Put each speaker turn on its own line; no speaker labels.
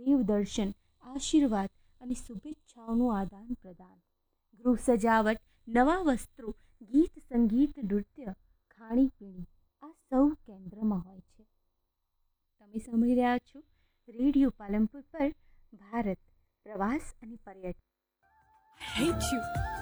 દેવદર્શન, આશીર્વાદ અને શુભેચ્છાઓનું આદાન પ્રદાન. ગૃહ સજાવટ, નવા વસ્ત્રો, ગીત સંગીત, નૃત્ય, ખાણીપીણી આ સૌ કેન્દ્રમાં હોય છે. તમે સાંભળી રહ્યા છો રેડિયો પાલનપુર પર ભારત પ્રવાસ અને પર્યટન.
I hate you.